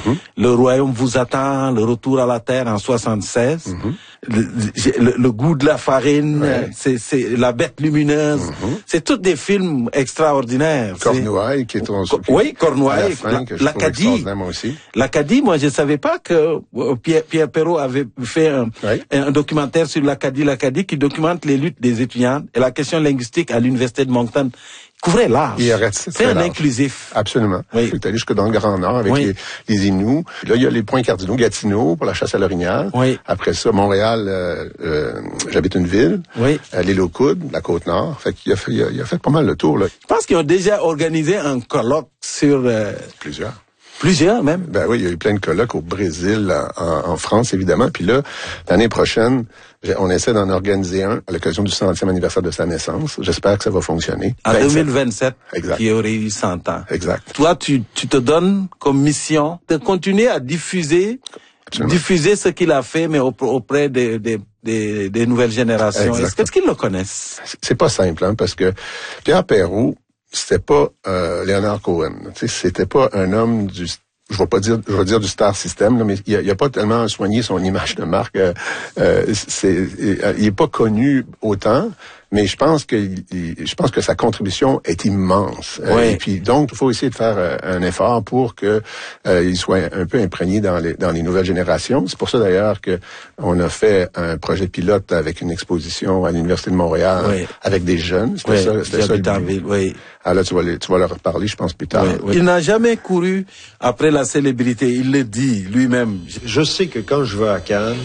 Le royaume vous attend, le retour à la terre en 76, le goût de la farine, c'est la bête lumineuse, c'est tous des films extraordinaires. Cornouailles, qui est ton oui, Cornouailles, l'Acadie. L'Acadie, moi je savais pas que Pierre Perrault avait fait un documentaire sur l'Acadie qui documente les luttes des étudiants et la question linguistique à l'université de Moncton. Couvrait large. C'est un inclusif. Absolument. Oui. Je suis allé jusque dans le Grand Nord avec les Inuits. Là, il y a les points cardinaux, Gatineau pour la chasse à l'orignal. Oui. Après ça, Montréal, j'habite une ville. Oui. L'île aux Coudes, la Côte-Nord. Fait qu'il a fait pas mal le tour, là. Je pense qu'ils ont déjà organisé un colloque sur... Plusieurs même. Ben oui, il y a eu plein de colloques au Brésil, en France, évidemment. Puis là, l'année prochaine, on essaie d'en organiser un à l'occasion du 100e anniversaire de sa naissance. J'espère que ça va fonctionner. En 2027, exact. Qui aurait eu 100 ans. Exact. Toi, tu te donnes comme mission de continuer à diffuser ce qu'il a fait, mais auprès des nouvelles générations. Est-ce qu'ils le connaissent? C'est pas simple, hein, parce que Pierre Perrault, c'était pas Leonard Cohen. Tu sais, c'était pas un homme je vais dire du star system, là, mais il a pas tellement soigné son image de marque. Il est pas connu autant, mais je pense que sa contribution est immense. Et puis donc il faut essayer de faire un effort pour que il soit un peu imprégné dans les nouvelles générations. C'est pour ça d'ailleurs que on a fait un projet pilote avec une exposition à l'Université de Montréal avec des jeunes. C'était ça le but. Alors là, tu vas leur parler, je pense, plus tard. Il n'a jamais couru après la célébrité. Il le dit lui-même. Je sais que quand je vais à Cannes,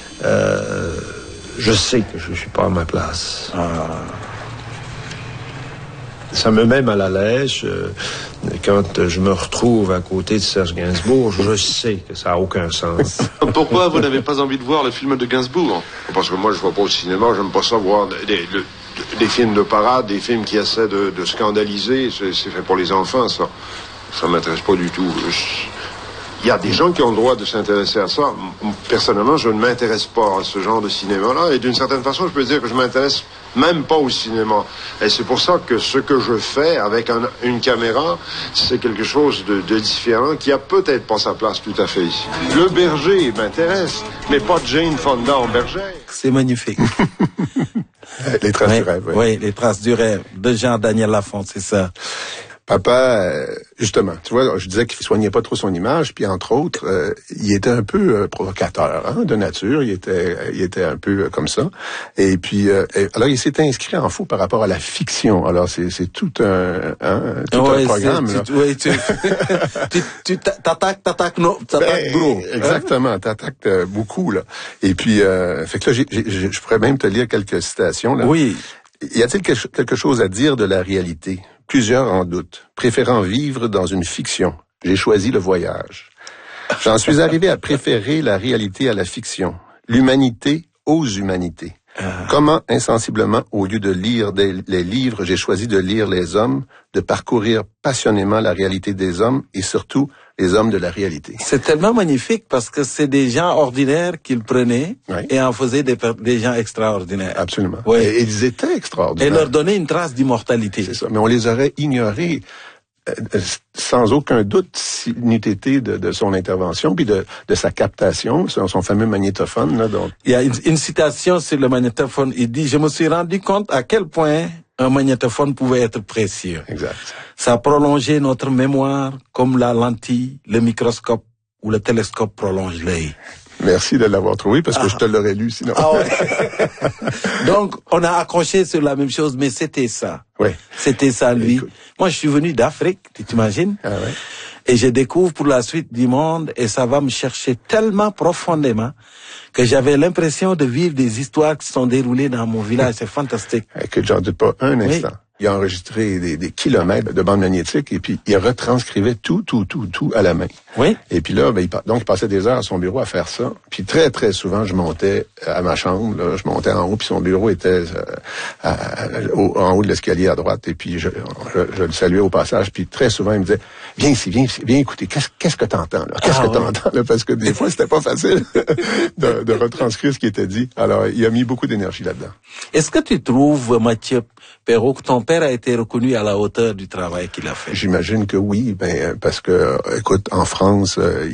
je sais que je suis pas à ma place. Ça me met mal à l'aise. Quand je me retrouve à côté de Serge Gainsbourg, je sais que ça a aucun sens. Pourquoi vous n'avez pas envie de voir le film de Gainsbourg? Parce que moi, je ne vais pas au cinéma, j'aime pas ça voir des films de parade, des films qui essaient de scandaliser. C'est fait pour les enfants, ça. Ça m'intéresse pas du tout. Il y a des gens qui ont le droit de s'intéresser à ça. Personnellement, je ne m'intéresse pas à ce genre de cinéma-là. Et d'une certaine façon, je peux dire que je m'intéresse même pas au cinéma. Et c'est pour ça que ce que je fais avec une caméra, c'est quelque chose de différent qui a peut-être pas sa place tout à fait ici. Le berger m'intéresse, mais pas Jane Fonda en bergère. C'est magnifique. Les traces du rêve. Oui, les traces du rêve de Jean-Daniel Lafont, c'est ça. Papa, justement, tu vois, je disais qu'il soignait pas trop son image, puis entre autres, il était un peu provocateur, hein, de nature. Il était un peu comme ça. Et puis, alors il s'est inscrit en faux par rapport à la fiction. Alors c'est tout un programme. Tu t'attaques gros. Exactement, t'attaques beaucoup là. Et puis, fait que là, je pourrais même te lire quelques citations là. Oui. Y a-t-il quelque chose à dire de la réalité? Plusieurs en doutent, préférant vivre dans une fiction. J'ai choisi le voyage. J'en suis arrivé à préférer la réalité à la fiction, l'humanité aux humanités. Comment, insensiblement, au lieu de lire les livres, j'ai choisi de lire les hommes, de parcourir passionnément la réalité des hommes et surtout les hommes de la réalité. C'est tellement magnifique parce que c'est des gens ordinaires qu'il prenait et en faisait des gens extraordinaires. Absolument. Oui. Et ils étaient extraordinaires. Et leur donner une trace d'immortalité. C'est ça. Mais on les aurait ignorés sans aucun doute s'il n'eût été de son intervention puis de sa captation, son fameux magnétophone là. Donc il y a une citation sur le magnétophone. Il dit: je me suis rendu compte à quel point un magnétophone pouvait être précieux. Exact. Ça a prolongé notre mémoire comme la lentille, le microscope ou le télescope prolonge l'œil. Merci de l'avoir trouvé parce que je te l'aurais lu sinon. Donc, on a accroché sur la même chose, mais c'était ça. Oui. C'était ça, lui. Écoute. Moi, je suis venu d'Afrique, tu t'imagines? Et je découvre pour la suite du monde et ça va me chercher tellement profondément que j'avais l'impression de vivre des histoires qui se sont déroulées dans mon village. C'est fantastique. Que j'en doute pas un instant. Il a enregistré des kilomètres de bandes magnétiques et puis il retranscrivait tout à la main. Oui. Et puis là, donc il passait des heures à son bureau à faire ça. Puis très très souvent, je montais à ma chambre, là, je montais en haut, puis son bureau était en haut de l'escalier à droite. Et puis je le saluais au passage. Puis très souvent, il me disait: viens ici, viens écouter. Qu'est-ce que t'entends là? Qu'est-ce que t'entends là? Parce que des fois, c'était pas facile de retranscrire ce qui était dit. Alors, il a mis beaucoup d'énergie là-dedans. Est-ce que tu trouves, Mathieu Perrault, que ton père a été reconnu à la hauteur du travail qu'il a fait? J'imagine que oui, parce que, écoute, en France,